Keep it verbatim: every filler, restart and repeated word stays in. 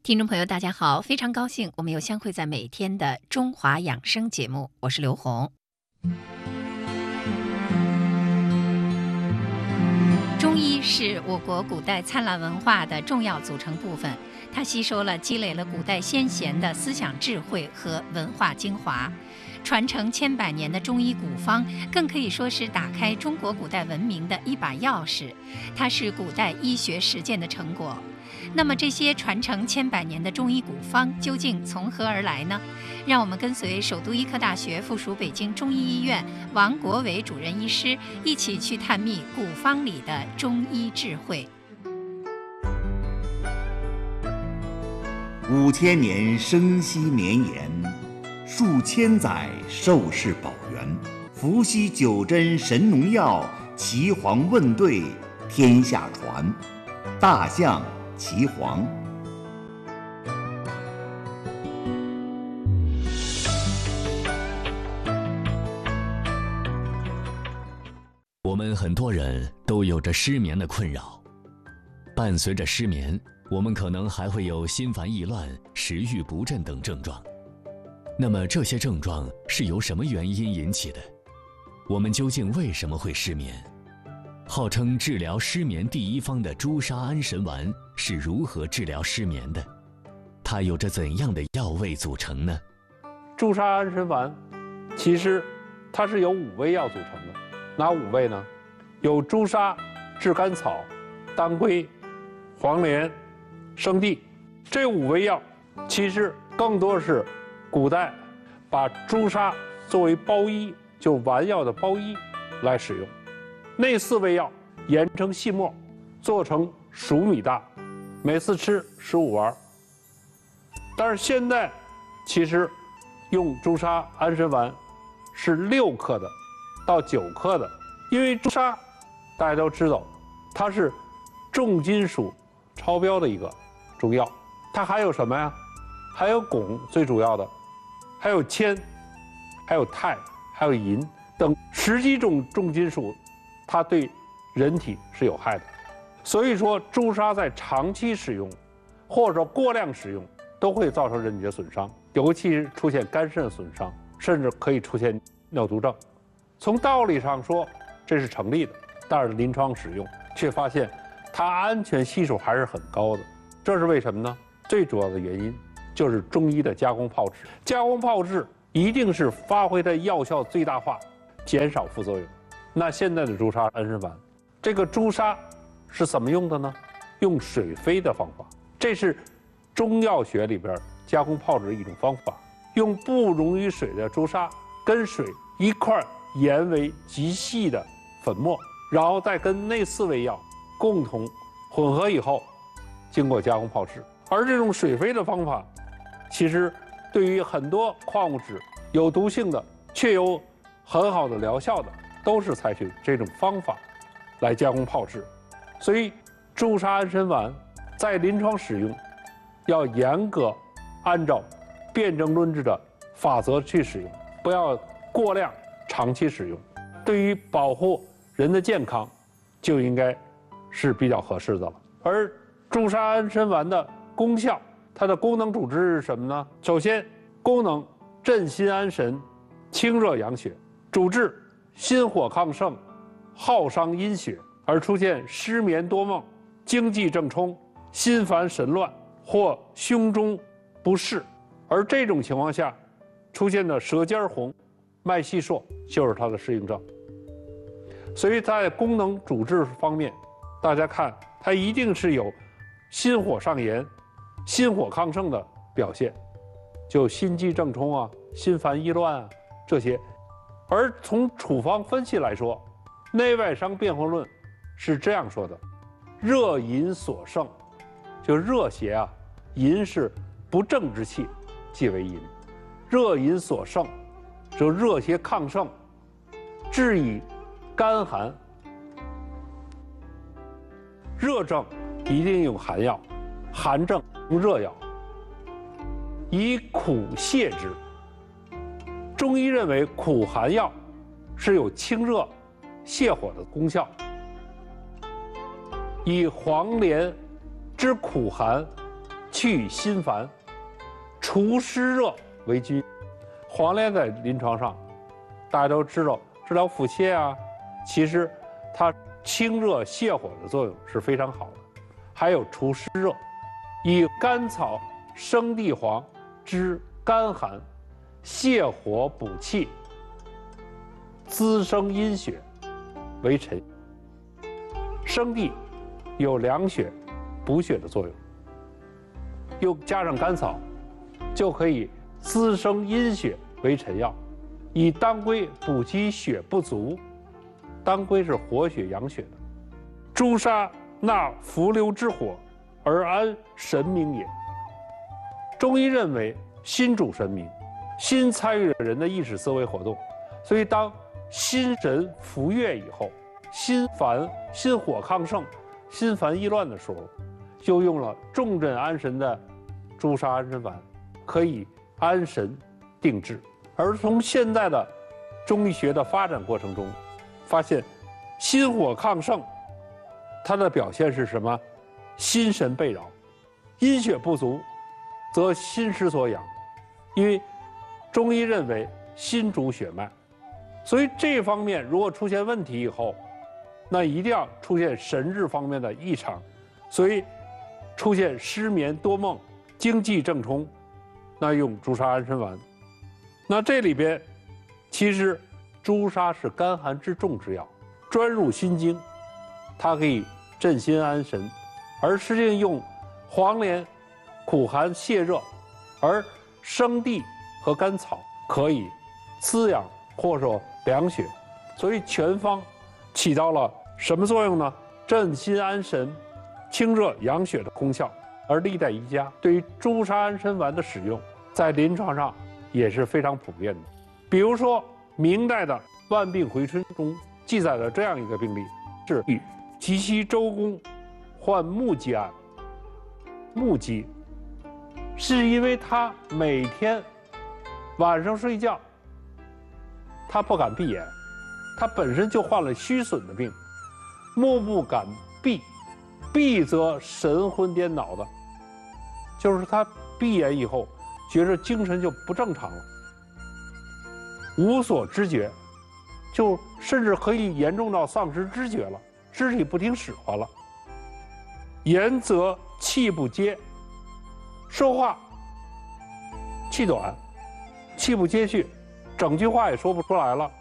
听众朋友，大家好，非常高兴我们又相会在每天的中华养生节目，我是刘红。中医是我国古代灿烂文化的重要组成部分，它吸收了、积累了古代先贤的思想智慧和文化精华。传承千百年的中医古方，更可以说是打开中国古代文明的一把钥匙，它是古代医学实践的成果。那么这些传承千百年的中医古方究竟从何而来呢？让我们跟随首都医科大学附属北京中医医院王国伟主任医师一起去探秘古方里的中医智慧。 五千年生息绵延，数千载寿世保元，伏羲九针神农药，岐黄问对天下传。大象岐黄。 我们很多人都有着失眠的困扰，伴随着失眠，我们可能还会有心烦意乱、食欲不振等症状。那么这些症状是由什么原因引起的？我们究竟为什么会失眠？号称治疗失眠第一方的朱砂安神丸是如何治疗失眠的？它有着怎样的药味组成呢？ 朱砂安神丸其实它是由五味药组成的，哪五味呢？有朱砂、炙甘草、当归、黄连、生地。这五味药其实更多是古代把朱砂作为包衣，就丸药的包衣来使用。那四味药研成细末，做成数米大，每次吃十五丸。但是现在其实用朱砂安神丸是六克的到九克的，因为朱砂大家都知道它是重金属超标的一个中药，它还有什么呀？还有汞，最主要的还有铅，还有钛，还有银等十几种重金属，它对人体是有害的。所以说朱砂在长期使用或者说过量使用都会造成人体的损伤，尤其是出现肝肾损伤，甚至可以出现尿毒症。从道理上说这是成立的，但是临床使用却发现它安全系数还是很高的。这是为什么呢？最主要的原因就是中医的加工炮制。加工炮制一定是发挥它药效最大化，减少副作用。那现在的朱砂安神丸，这个朱砂是怎么用的呢？用水飞的方法，这是中药学里边加工炮制的一种方法。用不溶于水的朱砂跟水一块研为极细的粉末，然后再跟那四味药共同混合以后，经过加工炮制。而这种水飞的方法，其实对于很多矿物质有毒性的却有很好的疗效的，都是采取这种方法来加工炮制。所以朱砂安神丸在临床使用要严格按照辨证论治的法则去使用，不要过量长期使用。对于保护人的健康就应该是比较合适的了。而朱砂安神丸的功效，它的功能主治是什么呢？首先功能镇心安神，清热养血，主治心火亢盛，耗伤阴血而出现失眠多梦、惊悸正冲、心烦神乱或胸中不适。而这种情况下出现的舌尖红、脉细数就是它的适应症。所以在功能主治方面，大家看它一定是有心火上炎、心火亢盛的表现，就心悸正冲啊、心烦意乱啊这些。而从处方分析来说，内外伤辩证论是这样说的：热淫所盛，就热邪啊，淫是不正之气，即为淫。热淫所盛，就热邪亢盛，治以干寒。热症一定用寒药，寒症用热药，以苦泻之。中医认为苦寒药是有清热泻火的功效，以黄连之苦寒去心烦，除湿热为君。黄连在临床上，大家都知道治疗腹泻啊，其实它清热泻火的作用是非常好的，还有除湿热。以甘草、生地黄之甘寒，泻火补气，滋生阴血为臣。生地有凉血、补血的作用，又加上甘草，就可以滋生阴血为臣药。以当归补其血不足，当归是活血养血的。朱砂纳伏流之火，而安神明也。中医认为心主神明，心参与了人的意识思维活动，所以当心神浮跃以后，心烦、心火亢盛、心烦意乱的时候，就用了重镇安神的朱砂安神丸，可以安神定志。而从现在的中医学的发展过程中，发现心火亢盛，它的表现是什么？心神被扰，阴血不足，则心失所养。因为中医认为心主血脉，所以这方面如果出现问题以后，那一定要出现神志方面的异常，所以出现失眠多梦、精气正冲，那用朱砂安神丸。那这里边其实朱砂是甘寒之重之药，专入心经，它可以镇心安神，而实际上用黄连苦寒泻热，而生地和甘草可以滋养或者说凉血，所以全方起到了什么作用呢？镇心安神、清热养血的功效。而历代医家对于朱砂安神丸的使用，在临床上也是非常普遍的。比如说明代的《万病回春》中记载了这样一个病例，是齐西周公患目疾案。目疾是因为他每天晚上睡觉，他不敢闭眼，他本身就患了虚损的病，目不敢闭，闭则神魂颠倒的，就是他闭眼以后觉着精神就不正常了，无所知觉，就甚至可以严重到丧失知觉了，肢体不听使唤了。言则气不接，说话气短，气不接续，整句话也说不出来了。